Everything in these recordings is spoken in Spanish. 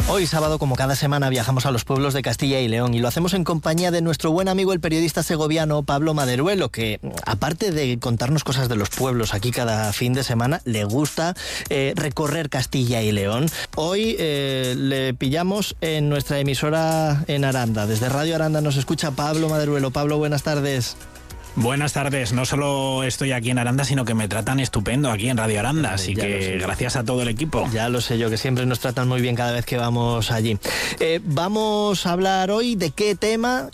Hoy sábado, como cada semana, viajamos a los pueblos de Castilla y León y lo hacemos en compañía de nuestro buen amigo el periodista segoviano Pablo Maderuelo, que aparte de contarnos cosas de los pueblos aquí cada fin de semana, le gusta recorrer Castilla y León. Hoy le pillamos en nuestra emisora en Aranda. Desde Radio Aranda nos escucha Pablo Maderuelo. Pablo, buenas tardes. Buenas tardes. No solo estoy aquí en Aranda, sino que me tratan estupendo aquí en Radio Aranda, así que gracias a todo el equipo. Ya lo sé yo, que siempre nos tratan muy bien cada vez que vamos allí. Vamos a hablar hoy de qué tema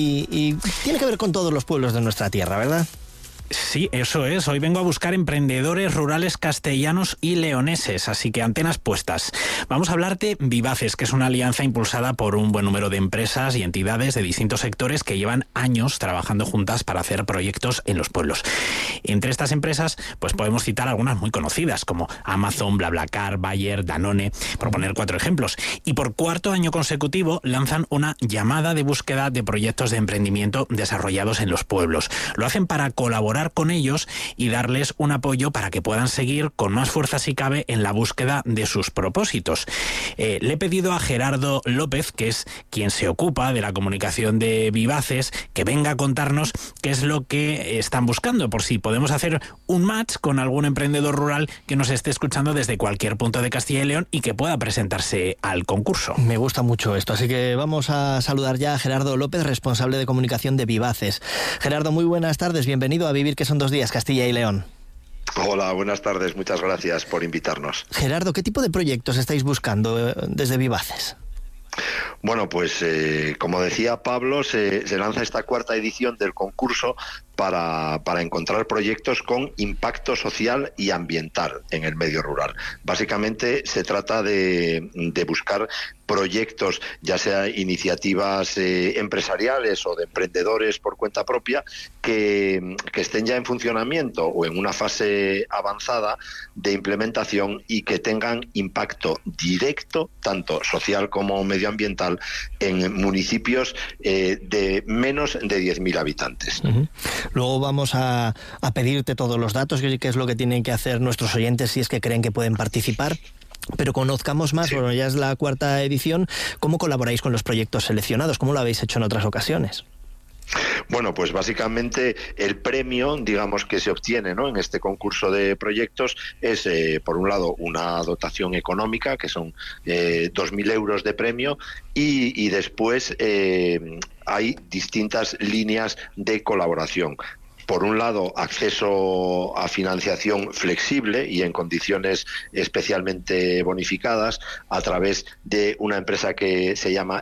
y tiene que ver con todos los pueblos de nuestra tierra, ¿verdad? Sí, eso es. Hoy vengo a buscar emprendedores rurales castellanos y leoneses, así que antenas puestas. Vamos a hablar de Vivaces, que es una alianza impulsada por un buen número de empresas y entidades de distintos sectores que llevan años trabajando juntas para hacer proyectos en los pueblos. Entre estas empresas, pues podemos citar algunas muy conocidas, como Amazon, BlaBlaCar, Bayer, Danone, por poner 4 ejemplos. Y por 4º año consecutivo lanzan una llamada de búsqueda de proyectos de emprendimiento desarrollados en los pueblos. Lo hacen para colaborar con ellos y darles un apoyo para que puedan seguir con más fuerza si cabe en la búsqueda de sus propósitos. Le he pedido a Gerardo López, que es quien se ocupa de la comunicación de Vivaces, que venga a contarnos qué es lo que están buscando, por si podemos hacer un match con algún emprendedor rural que nos esté escuchando desde cualquier punto de Castilla y León y que pueda presentarse al concurso. Me gusta mucho esto, así que vamos a saludar ya a Gerardo López, responsable de comunicación de Vivaces. Gerardo, muy buenas tardes, bienvenido a Vivir que son 2 días, Castilla y León. Hola, buenas tardes, muchas gracias por invitarnos. Gerardo, ¿qué tipo de proyectos estáis buscando desde Vivaces? Bueno, pues como decía Pablo, se lanza esta 4ª edición del concurso para encontrar proyectos con impacto social y ambiental en el medio rural. Básicamente se trata de buscar proyectos, ya sea iniciativas empresariales o de emprendedores por cuenta propia, que estén ya en funcionamiento o en una fase avanzada de implementación y que tengan impacto directo, tanto social como medioambiental, en municipios de menos de 10.000 habitantes. Uh-huh. Luego vamos a pedirte todos los datos, qué es lo que tienen que hacer nuestros oyentes si es que creen que pueden participar. Pero conozcamos más, sí. Bueno, ya es la 4ª edición, ¿cómo colaboráis con los proyectos seleccionados? ¿Cómo lo habéis hecho en otras ocasiones? Bueno, pues básicamente el premio, digamos, que se obtiene, ¿no?, en este concurso de proyectos es, por un lado, una dotación económica, que son 2.000 euros de premio, y después hay distintas líneas de colaboración. Por un lado, acceso a financiación flexible y en condiciones especialmente bonificadas a través de una empresa que se llama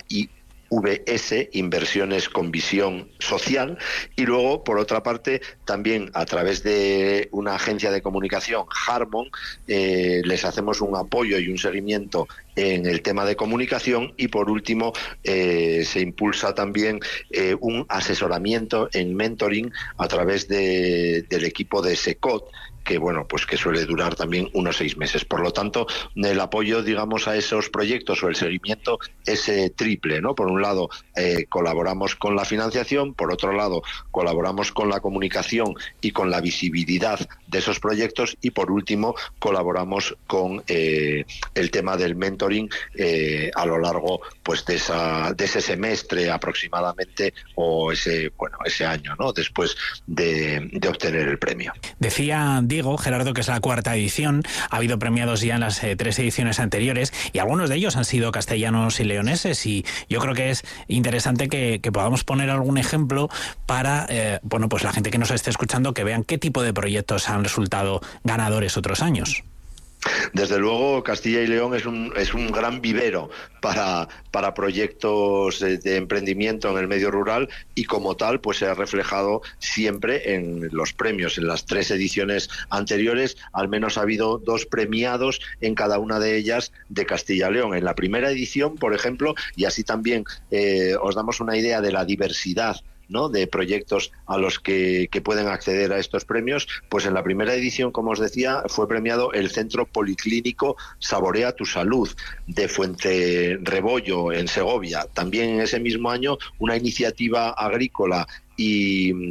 IVS, Inversiones con Visión Social, y luego, por otra parte, también a través de una agencia de comunicación, Harmon, les hacemos un apoyo y un seguimiento en el tema de comunicación, y por último se impulsa también un asesoramiento en mentoring a través del equipo de SECOT, que bueno, pues que suele durar también unos 6 meses. Por lo tanto, el apoyo, digamos, a esos proyectos o el seguimiento es triple, ¿no? Por un lado, colaboramos con la financiación, por otro lado, colaboramos con la comunicación y con la visibilidad de esos proyectos, y por último, colaboramos con el tema del mentoring a lo largo, pues, de ese semestre aproximadamente, o ese año, ¿no?, después de obtener el premio. Decía Diego, Gerardo, que es la 4ª edición. Ha habido premiados ya en las 3 ediciones anteriores y algunos de ellos han sido castellanos y leoneses, y yo creo que es interesante que podamos poner algún ejemplo para pues la gente que nos esté escuchando, que vean qué tipo de proyectos han resultado ganadores otros años. Desde luego, Castilla y León es un gran vivero para proyectos de emprendimiento en el medio rural, y como tal, pues se ha reflejado siempre en los premios. En las 3 ediciones anteriores, al menos ha habido 2 premiados en cada una de ellas de Castilla y León. En la primera edición, por ejemplo, y así también os damos una idea de la diversidad, ¿no?, de proyectos a los que pueden acceder a estos premios, pues en la primera edición, como os decía, fue premiado el Centro Policlínico Saborea tu Salud de Fuenterrebollo, en Segovia. También en ese mismo año, una iniciativa agrícola y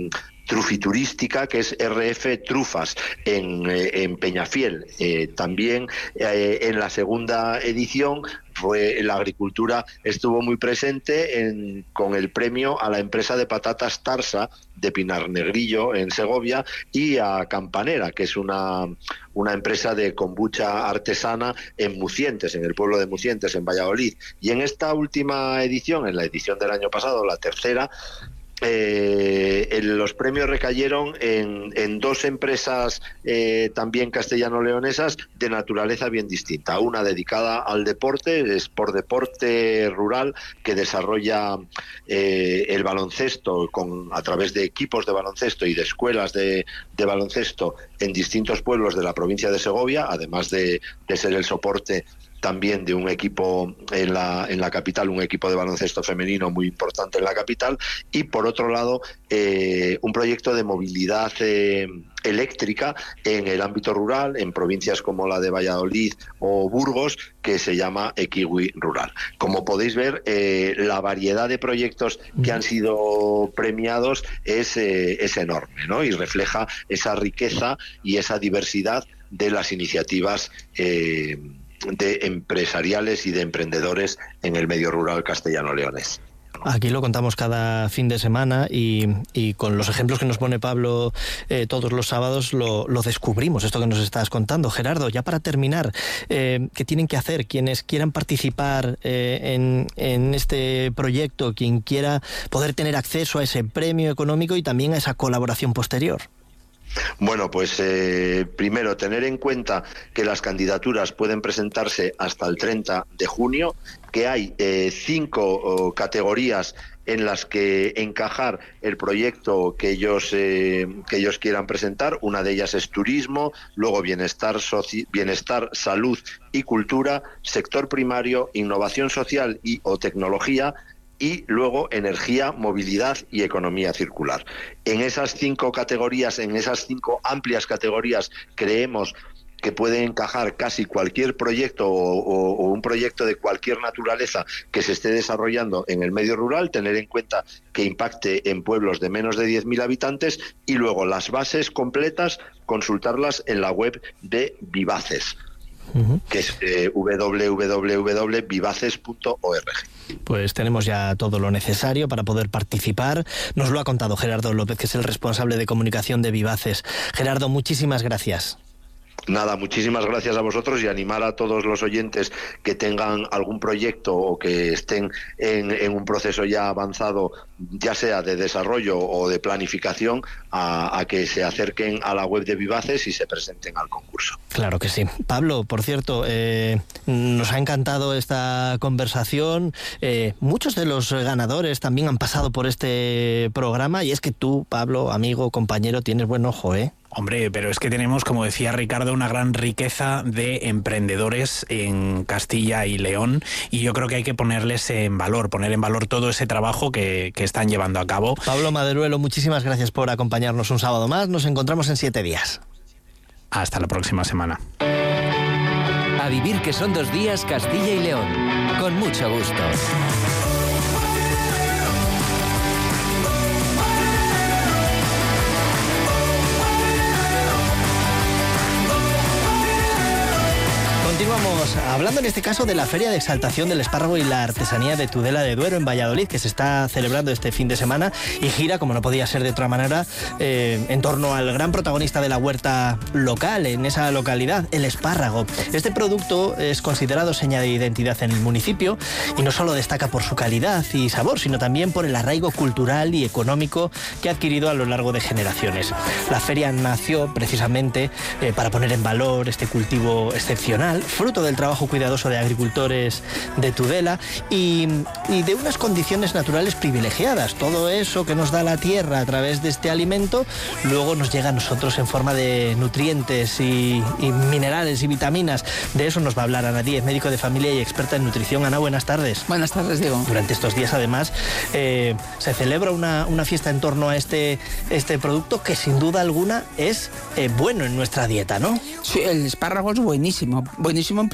trufiturística, que es RF Trufas, en Peñafiel. También en la segunda edición la agricultura estuvo muy presente con el premio a la empresa de patatas Tarsa de Pinar Negrillo en Segovia, y a Campanera, que es una empresa de kombucha artesana en Mucientes, en el pueblo de Mucientes, en Valladolid. Y en esta última edición, en la edición del año pasado, la tercera, los premios recayeron en dos empresas también castellano-leonesas de naturaleza bien distinta. Una dedicada al deporte, Sport Deporte Rural, que desarrolla el baloncesto a través de equipos de baloncesto y de escuelas de baloncesto en distintos pueblos de la provincia de Segovia, además de ser el soporte también de un equipo en la capital, un equipo de baloncesto femenino muy importante en la capital. Y por otro lado, un proyecto de movilidad eléctrica en el ámbito rural, en provincias como la de Valladolid o Burgos, que se llama Ekiwi Rural. Como podéis ver, la variedad de proyectos que han sido premiados es enorme, ¿no? Y refleja esa riqueza y esa diversidad de las iniciativas de empresariales y de emprendedores en el medio rural castellano-leonés. Aquí lo contamos cada fin de semana y con los ejemplos que nos pone Pablo todos los sábados lo descubrimos, esto que nos estás contando. Gerardo, ya para terminar, ¿qué tienen que hacer quienes quieran participar en este proyecto, quien quiera poder tener acceso a ese premio económico y también a esa colaboración posterior? Bueno, pues primero tener en cuenta que las candidaturas pueden presentarse hasta el 30 de junio, que hay 5 categorías en las que encajar el proyecto que ellos quieran presentar. Una de ellas es turismo, luego bienestar, salud y cultura, sector primario, innovación social o tecnología, y luego energía, movilidad y economía circular. En esas 5 categorías, en esas 5 amplias categorías, creemos que puede encajar casi cualquier proyecto o un proyecto de cualquier naturaleza que se esté desarrollando en el medio rural, tener en cuenta que impacte en pueblos de menos de 10.000 habitantes, y luego las bases completas consultarlas en la web de Vivaces, que es www.vivaces.org. Pues tenemos ya todo lo necesario para poder participar. Nos lo ha contado Gerardo López, que es el responsable de comunicación de Vivaces. Gerardo, muchísimas gracias. Nada, muchísimas gracias a vosotros, y animar a todos los oyentes que tengan algún proyecto o que estén en un proceso ya avanzado, ya sea de desarrollo o de planificación, a que se acerquen a la web de Vivaces y se presenten al concurso. Claro que sí. Pablo, por cierto, nos ha encantado esta conversación. Muchos de los ganadores también han pasado por este programa, y es que tú, Pablo, amigo, compañero, tienes buen ojo, ¿eh? Hombre, pero es que tenemos, como decía Ricardo, una gran riqueza de emprendedores en Castilla y León, y yo creo que hay que poner en valor todo ese trabajo que están llevando a cabo. Pablo Maderuelo, muchísimas gracias por acompañarnos un sábado más. Nos encontramos en 7 días. Hasta la próxima semana. A vivir, que son 2 días, Castilla y León. Con mucho gusto. Continuamos hablando en este caso de la Feria de Exaltación del Espárrago y la Artesanía de Tudela de Duero en Valladolid, que se está celebrando este fin de semana y gira, como no podía ser de otra manera, en torno al gran protagonista de la huerta local en esa localidad, el espárrago. Este producto es considerado seña de identidad en el municipio y no solo destaca por su calidad y sabor, sino también por el arraigo cultural y económico que ha adquirido a lo largo de generaciones. La feria nació precisamente para poner en valor este cultivo excepcional, fruto del trabajo cuidadoso de agricultores de Tudela y de unas condiciones naturales privilegiadas. Todo eso que nos da la tierra a través de este alimento luego nos llega a nosotros en forma de nutrientes y minerales y vitaminas. De eso nos va a hablar Ana Díez, médico de familia y experta en nutrición. Ana, buenas tardes. Buenas tardes, Diego. Durante estos días, además, se celebra una fiesta en torno a este producto que sin duda alguna es bueno en nuestra dieta, ¿no? Sí, el espárrago es buenísimo en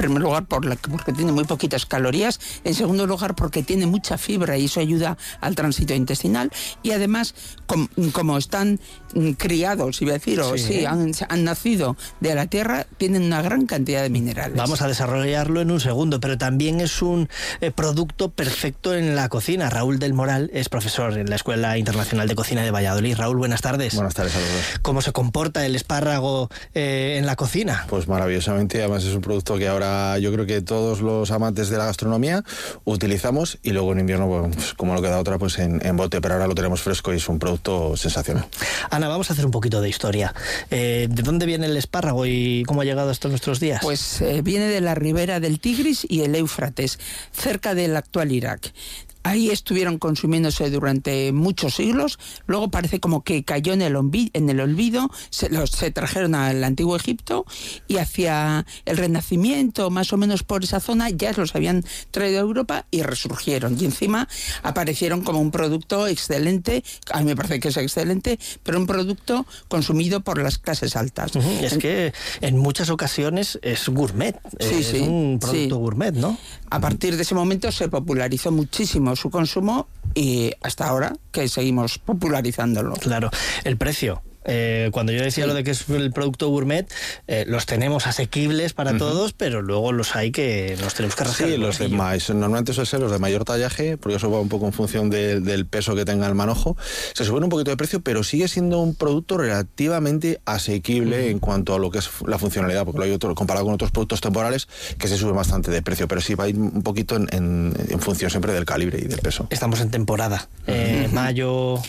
primer lugar porque tiene muy poquitas calorías, en segundo lugar porque tiene mucha fibra y eso ayuda al tránsito intestinal, y además como están criados, iba a decir, han nacido de la tierra, tienen una gran cantidad de minerales. Vamos a desarrollarlo en un segundo, pero también es un producto perfecto en la cocina. Raúl del Moral es profesor en la Escuela Internacional de Cocina de Valladolid. Raúl, buenas tardes. Buenas tardes a todos. ¿Cómo se comporta el espárrago en la cocina? Pues maravillosamente, además es un producto que ahora yo creo que todos los amantes de la gastronomía utilizamos, y luego en invierno, pues, como no queda otra, pues en bote, pero ahora lo tenemos fresco y es un producto sensacional. Ana, vamos a hacer un poquito de historia. ¿De dónde viene el espárrago y cómo ha llegado hasta nuestros días? Pues viene de la ribera del Tigris y el Éufrates, cerca del actual Irak. Ahí estuvieron consumiéndose durante muchos siglos, luego parece como que cayó en el olvido, se trajeron al antiguo Egipto, y hacia el Renacimiento, más o menos por esa zona, ya los habían traído a Europa y resurgieron. Y encima aparecieron como un producto excelente, a mí me parece que es excelente, pero un producto consumido por las clases altas. Es que en muchas ocasiones es gourmet, es un producto gourmet, ¿no? A partir de ese momento se popularizó muchísimo su consumo y hasta ahora que seguimos popularizándolo. Claro, el precio. Cuando yo decía lo de que es el producto gourmet, los tenemos asequibles para todos, pero luego los hay que nos tenemos que rascar. Sí, los de más, normalmente suelen ser los de mayor tallaje, porque eso va un poco en función del peso que tenga el manojo. Se sube un poquito de precio, pero sigue siendo un producto relativamente asequible en cuanto a lo que es la funcionalidad, porque lo hay comparado con otros productos temporales que se sube bastante de precio, pero sí va a ir un poquito en función siempre del calibre y del peso. Estamos en temporada, mayo,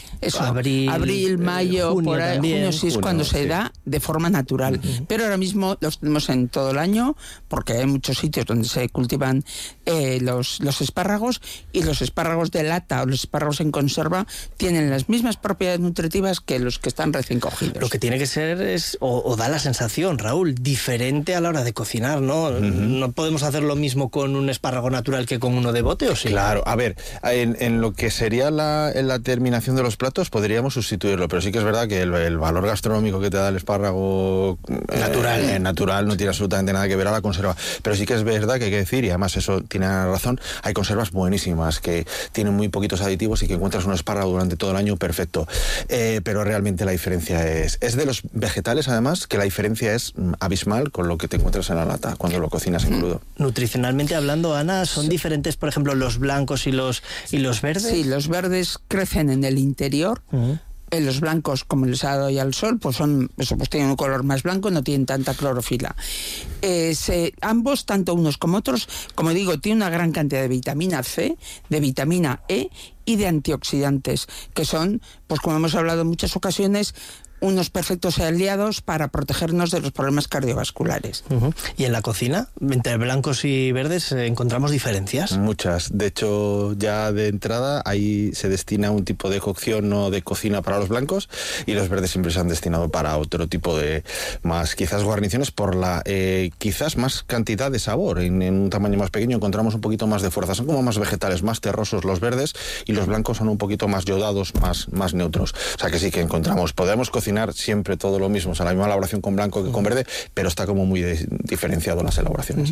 abril, mayo, junio por ahí. también. Junio sí es cuando se da de forma natural, pero ahora mismo los tenemos en todo el año porque hay muchos sitios donde se cultivan los espárragos, y los espárragos de lata o los espárragos en conserva tienen las mismas propiedades nutritivas que los que están recién cogidos. Lo que tiene que ser es, o da la sensación, Raúl, diferente a la hora de cocinar, ¿no? No podemos hacer lo mismo con un espárrago natural que con uno de bote, ¿o sí? Claro, a ver, en lo que sería la terminación de los platos podríamos sustituirlo, pero sí que es verdad que el valor gastronómico que te da el espárrago natural no tiene absolutamente nada que ver a la conserva, pero sí que es verdad que hay que decir, y además eso tiene razón, hay conservas buenísimas que tienen muy poquitos aditivos y que encuentras un espárrago durante todo el año perfecto, pero realmente la diferencia es de los vegetales, además, que la diferencia es abismal con lo que te encuentras en la lata cuando lo cocinas en crudo. Nutricionalmente hablando, Ana, ¿son diferentes, por ejemplo, los blancos y los verdes? Sí, los verdes crecen en el interior. Los blancos, como les ha dado ya el sol, pues tienen un color más blanco, no tienen tanta clorofila. Ambos, tanto unos como otros, como digo, tienen una gran cantidad de vitamina C, de vitamina E y de antioxidantes, que son, pues como hemos hablado en muchas ocasiones, unos perfectos aliados para protegernos de los problemas cardiovasculares. ¿Y en la cocina, entre blancos y verdes, encontramos diferencias? Muchas. De hecho, ya de entrada, ahí se destina un tipo de cocción o de cocina para los blancos, y los verdes siempre se han destinado para otro tipo de más, quizás guarniciones, por la quizás más cantidad de sabor. En un tamaño más pequeño encontramos un poquito más de fuerza. Son como más vegetales, más terrosos los verdes, y los blancos son un poquito más yodados, más neutros. O sea que sí que podemos cocinar siempre todo lo mismo, o sea, la misma elaboración con blanco que con verde, pero está como muy diferenciado las elaboraciones.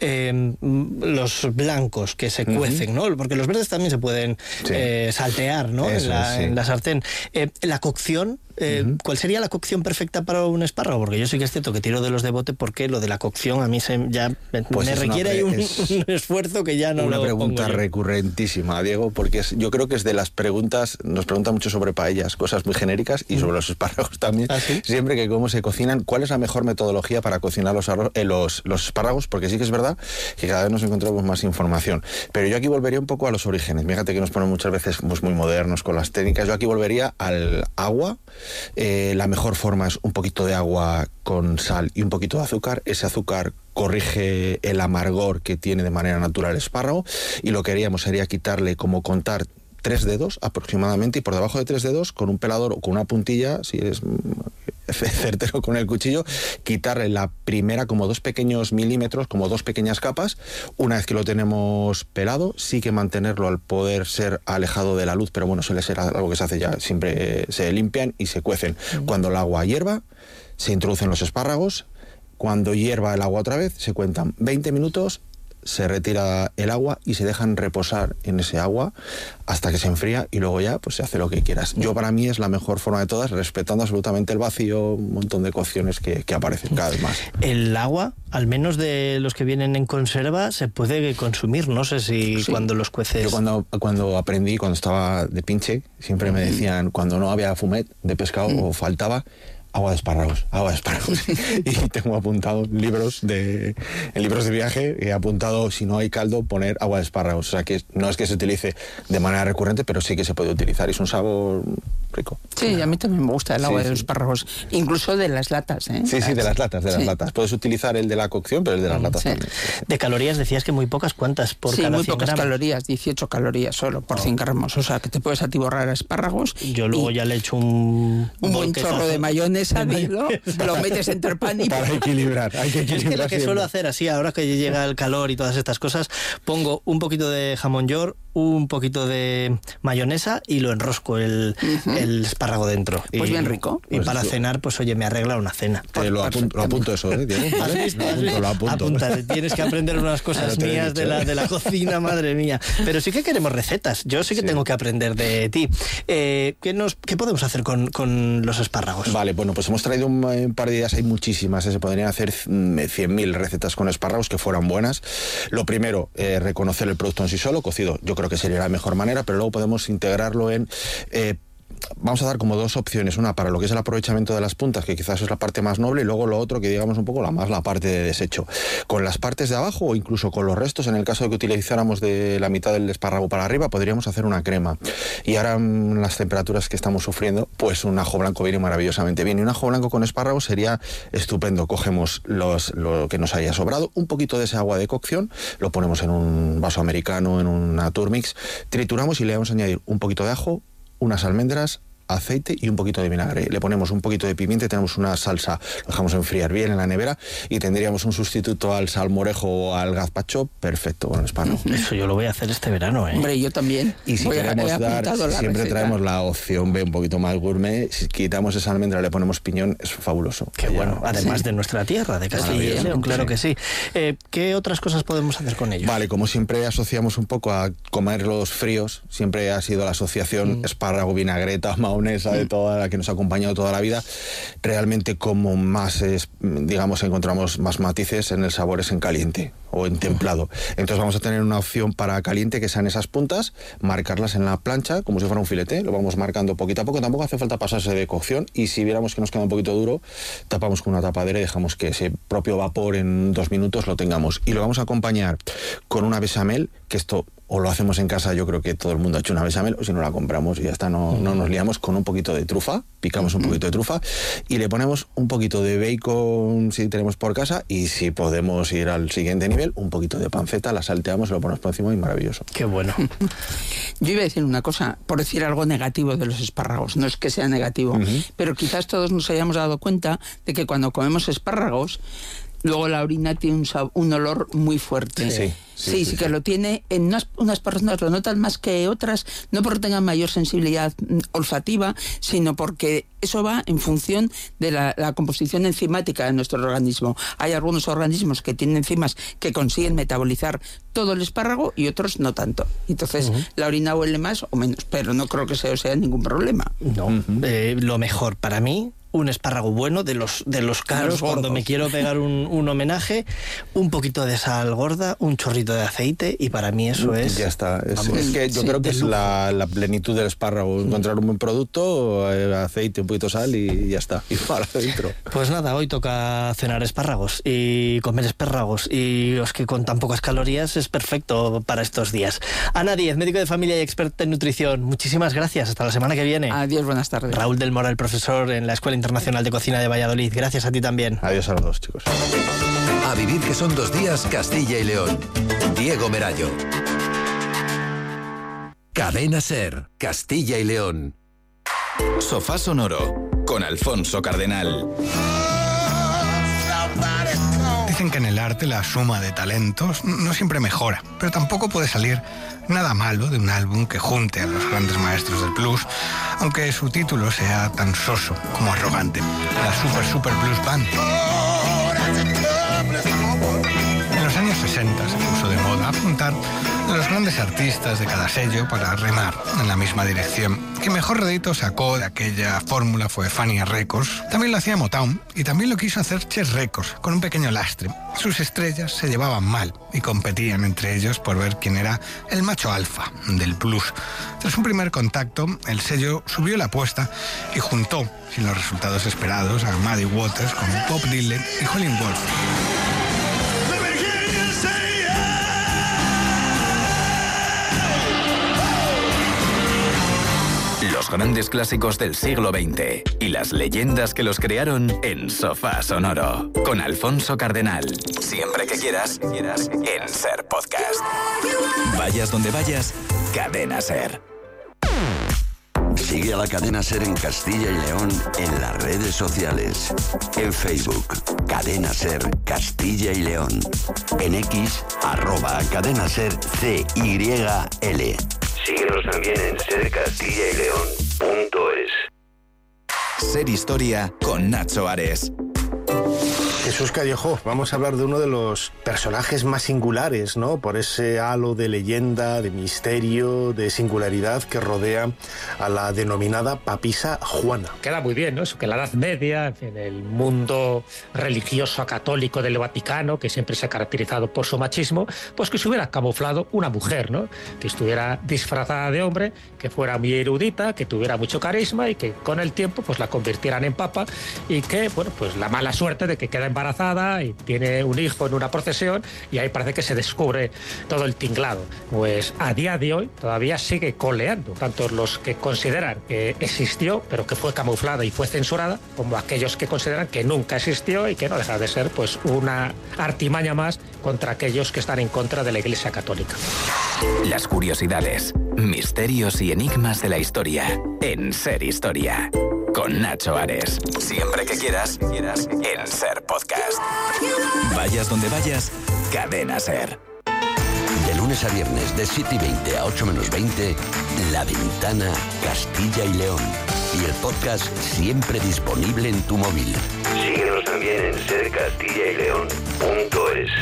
Los blancos que se cuecen, ¿no? Porque los verdes también se pueden saltear, ¿no? En la sartén. La cocción, ¿cuál sería la cocción perfecta para un espárrago? Porque yo sí que es cierto que tiro de los de bote, porque lo de la cocción a mí me requiere un esfuerzo que ya no lo pongo. Una pregunta recurrentísima, Diego, porque yo creo que es de las preguntas, nos preguntan mucho sobre paellas, cosas muy genéricas, y sobre los espárragos también. ¿Ah, sí? Siempre que cómo se cocinan, ¿cuál es la mejor metodología para cocinar los espárragos? Porque sí que es verdad que cada vez nos encontramos más información. Pero yo aquí volvería un poco a los orígenes. Fíjate que nos ponen muchas veces pues, muy modernos con las técnicas. Yo aquí volvería al agua. La mejor forma es un poquito de agua con sal y un poquito de azúcar. Ese azúcar corrige el amargor que tiene de manera natural el espárrago, y lo que haríamos sería quitarle, como contar 3 dedos aproximadamente, y por debajo de 3 dedos, con un pelador o con una puntilla, si eres certero con el cuchillo, quitarle la primera como 2 pequeños milímetros, como 2 pequeñas capas. Una vez que lo tenemos pelado, sí que mantenerlo al poder ser alejado de la luz, pero bueno, suele ser algo que se hace ya, siempre se limpian y se cuecen. Cuando el agua hierva, se introducen los espárragos, Cuando hierva el agua otra vez, se cuentan 20 minutos, se retira el agua y se dejan reposar en ese agua hasta que se enfría y luego ya pues se hace lo que quieras. Yo, para mí, es la mejor forma de todas, respetando absolutamente el vacío, un montón de cocciones que aparecen cada vez más. El agua, al menos de los que vienen en conserva, se puede consumir. No sé si Sí. cuando los cueces... Yo cuando aprendí, cuando estaba de pinche, siempre me decían, cuando no había fumet de pescado o faltaba, agua de espárragos. Y tengo apuntado en libros de viaje, he apuntado, si no hay caldo, poner agua de espárragos. O sea, que no es que se utilice de manera recurrente, pero sí que se puede utilizar. Y es un sabor rico. Sí, a mí también me gusta el agua Sí, de los sí. espárragos, incluso de las latas, ¿eh? Sí, de las latas, Sí. latas. Puedes utilizar el de la cocción, pero el de las latas Sí. también. De calorías decías que muy pocas. ¿Cuántas por Sí, cada muy 100 pocas gramos? calorías, 18 calorías solo por 100 gramos. O sea, que te puedes atiborrar a espárragos. Yo luego y ya le echo un buen volquetazo chorro de mayonesa, de dilo, lo metes entre pan y Para equilibrar, hay que Yo es equilibrar. que lo que siempre. suelo hacer así, ahora que llega el calor y todas estas cosas, pongo un poquito de jamón york, un poquito de mayonesa y lo enrosco el espárrago dentro. Pues Y- bien rico. Y Pues para eso. cenar, pues oye, me arregla una cena. Lo apunto eso, Diego. ¿Has ¿Vale? visto? ¿Has visto? Lo apunto. Apúntate, tienes que aprender unas cosas Ya te lo he mías dicho. de la cocina, madre mía. Pero sí que queremos recetas. Yo sí que tengo que aprender de ti. ¿Qué podemos hacer con los espárragos? Vale, bueno, pues hemos traído un par de ideas, hay muchísimas, se podrían hacer 100.000 recetas con espárragos que fueran buenas. Lo primero, reconocer el producto en sí solo, cocido, yo creo que sería la mejor manera, pero luego podemos integrarlo en... vamos a dar como dos opciones, una para lo que es el aprovechamiento de las puntas, que quizás es la parte más noble, y luego lo otro que digamos un poco la parte de desecho. Con las partes de abajo o incluso con los restos, en el caso de que utilizáramos de la mitad del espárrago para arriba, podríamos hacer una crema. Y ahora en las temperaturas que estamos sufriendo, pues un ajo blanco viene maravillosamente bien. Y un ajo blanco con espárragos sería estupendo. Cogemos lo que nos haya sobrado, un poquito de ese agua de cocción, lo ponemos en un vaso americano, en una Turmix, trituramos y le vamos a añadir un poquito de ajo, unas almendras, aceite y un poquito de vinagre. Le ponemos un poquito de pimienta y tenemos una salsa. Lo dejamos enfriar bien en la nevera y tendríamos un sustituto al salmorejo o al gazpacho perfecto con el espárrago. Eso yo lo voy a hacer este verano, ¿eh? Hombre, yo también. Y si He queremos dar, apuntado la siempre receta. traemos la opción B un poquito más gourmet. Si quitamos esa almendra, le ponemos piñón, es fabuloso. Qué bueno, además de nuestra tierra, de Castilla y León, claro que sí. ¿Qué otras cosas podemos hacer con ellos? Vale, como siempre asociamos un poco a comer los fríos, siempre ha sido la asociación espárrago, vinagreta, mahonesa, de toda la que nos ha acompañado toda la vida. Realmente como más digamos, encontramos más matices en el sabor es en caliente o en templado. Entonces vamos a tener una opción para caliente que sean esas puntas, marcarlas en la plancha como si fuera un filete, lo vamos marcando poquito a poco, tampoco hace falta pasarse de cocción, y si viéramos que nos queda un poquito duro, tapamos con una tapadera y dejamos que ese propio vapor en 2 minutos lo tengamos. Y lo vamos a acompañar con una bechamel, que esto o lo hacemos en casa, yo creo que todo el mundo ha hecho una bechamel, o si no la compramos y ya está, no nos liamos, con un poquito de trufa, picamos un poquito de trufa y le ponemos un poquito de bacon si tenemos por casa, y si podemos ir al siguiente nivel, un poquito de panceta, la salteamos, lo ponemos por encima y maravilloso. Qué bueno. Yo iba a decir una cosa, por decir algo negativo de los espárragos, no es que sea negativo, pero quizás todos nos hayamos dado cuenta de que cuando comemos espárragos, luego la orina tiene un olor muy fuerte. Sí, que lo tiene. En unas personas lo notan más que otras, no porque tengan mayor sensibilidad olfativa, sino porque eso va en función de la composición enzimática de nuestro organismo. Hay algunos organismos que tienen enzimas que consiguen metabolizar todo el espárrago y otros no tanto. Entonces, la orina huele más o menos, pero no creo que eso sea ningún problema. No, lo mejor para mí, un espárrago bueno, de los caros, cuando me quiero pegar un homenaje, un poquito de sal gorda, un chorrito de aceite, y para mí eso es... Ya está. Es que yo sí, creo que de es lujo. la plenitud del espárrago. Encontrar un buen producto, aceite, un poquito de sal y ya está. Y para adentro. Pues nada, hoy toca cenar espárragos y comer espárragos, y es que con tan pocas calorías es perfecto para estos días. Ana Díez, médico de familia y experta en nutrición, muchísimas gracias. Hasta la semana que viene. Adiós, buenas tardes. Raúl del Moral, profesor en la Escuela Internacional de Cocina de Valladolid. Gracias a ti también. Adiós a los dos, chicos. A vivir que son 2 días, Castilla y León. Diego Merallo. Cadena SER, Castilla y León. Sofá Sonoro con Alfonso Cardenal. Dicen que en el arte la suma de talentos no siempre mejora, pero tampoco puede salir nada malo de un álbum que junte a los grandes maestros del blues, aunque su título sea tan soso como arrogante. La Super Blues Band. En los años 60 se puso de moda apuntar a los grandes artistas de cada sello para remar en la misma dirección. Quien mejor rédito sacó de aquella fórmula fue Fania Records. También lo hacía Motown y también lo quiso hacer Chess Records, con un pequeño lastre. Sus estrellas se llevaban mal y competían entre ellos por ver quién era el macho alfa del blues. Tras un primer contacto, el sello subió la apuesta y juntó, sin los resultados esperados, a Muddy Waters con Bob Dylan y Howlin' Wolf. Los grandes clásicos del siglo XX y las leyendas que los crearon en Sofá Sonoro con Alfonso Cardenal. Siempre que quieras, en Ser Podcast. Vayas donde vayas, Cadena Ser. Sigue a la Cadena Ser en Castilla y León en las redes sociales. En Facebook, Cadena Ser Castilla y León. En X, @CadenaSerCYL. Síguenos también en sercastillaileón.es. Ser Historia con Nacho Ares. Jesús Callejo, vamos a hablar de uno de los personajes más singulares, ¿no? Por ese halo de leyenda, de misterio, de singularidad que rodea a la denominada papisa Juana. Queda muy bien, ¿no? Eso que en la Edad Media, en el mundo religioso católico del Vaticano, que siempre se ha caracterizado por su machismo, pues que se hubiera camuflado una mujer, ¿no? Que estuviera disfrazada de hombre, que fuera muy erudita, que tuviera mucho carisma y que con el tiempo pues la convirtieran en papa y que, bueno, pues la mala suerte de que queda embarazada y tiene un hijo en una procesión y ahí parece que se descubre todo el tinglado. Pues a día de hoy todavía sigue coleando, tanto los que consideran que existió pero que fue camuflada y fue censurada, como aquellos que consideran que nunca existió y que no deja de ser pues una artimaña más contra aquellos que están en contra de la Iglesia Católica. Las curiosidades, misterios y enigmas de la historia en Ser Historia. Con Nacho Ares. Siempre que quieras, en Ser Podcast. Vayas donde vayas, Cadena Ser. De lunes a viernes, de 7:20 a 8:20, La Ventana, Castilla y León. Y el podcast siempre disponible en tu móvil. Síguenos también en sercastillaileón.es.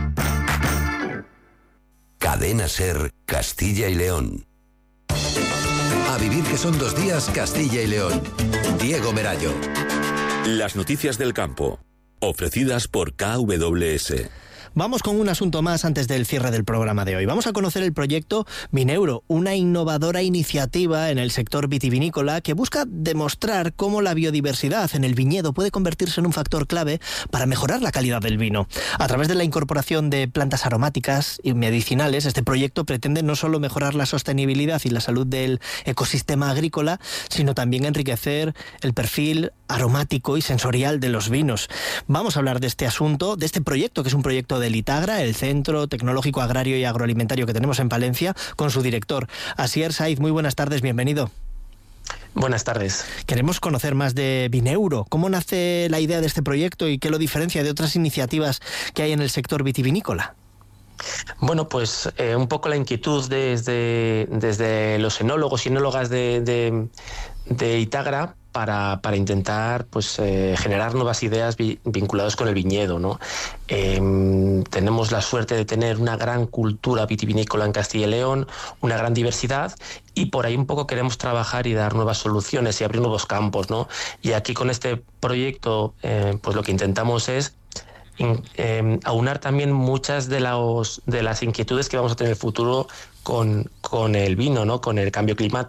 Cadena Ser, Castilla y León. A vivir que son 2 días, Castilla y León. Diego Merallo. Las noticias del campo, ofrecidas por KWS. Vamos con un asunto más antes del cierre del programa de hoy. Vamos a conocer el proyecto Vineuro, una innovadora iniciativa en el sector vitivinícola que busca demostrar cómo la biodiversidad en el viñedo puede convertirse en un factor clave para mejorar la calidad del vino. A través de la incorporación de plantas aromáticas y medicinales, este proyecto pretende no solo mejorar la sostenibilidad y la salud del ecosistema agrícola, sino también enriquecer el perfil aromático y sensorial de los vinos. Vamos a hablar de este asunto, de este proyecto, que es un proyecto del ITAGRA, el Centro Tecnológico Agrario y Agroalimentario que tenemos en Palencia, con su director, Asier Saiz. Muy buenas tardes, bienvenido. Buenas tardes. Queremos conocer más de Vineuro. ¿Cómo nace la idea de este proyecto y qué lo diferencia de otras iniciativas que hay en el sector vitivinícola? Bueno, pues un poco la inquietud desde los enólogos y enólogas de ITAGRA para intentar pues generar nuevas ideas vinculadas con el viñedo, ¿no? Tenemos la suerte de tener una gran cultura vitivinícola en Castilla y León, una gran diversidad, y por ahí un poco queremos trabajar y dar nuevas soluciones y abrir nuevos campos, ¿no? Y aquí con este proyecto pues lo que intentamos es aunar también muchas de las inquietudes que vamos a tener en el futuro con el vino, ¿no? Con el cambio climático.